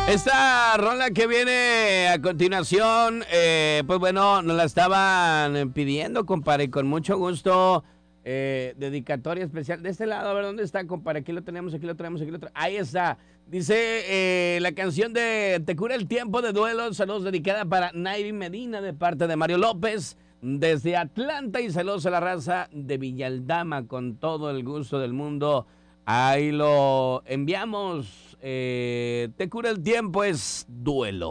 Esta rola que viene a continuación, pues bueno, nos la estaban pidiendo, compadre, y con mucho gusto, dedicatoria especial. De este lado, a ver, ¿dónde está, compadre? Aquí lo tenemos, aquí lo tenemos, aquí lo tenemos. Ahí está. Dice la canción de Te cura el tiempo de duelo. Saludos dedicada para Nairi Medina de parte de Mario López. Desde Atlanta y saludos a la raza de Villaldama con todo el gusto del mundo. Ahí lo enviamos. Te cura el tiempo es duelo.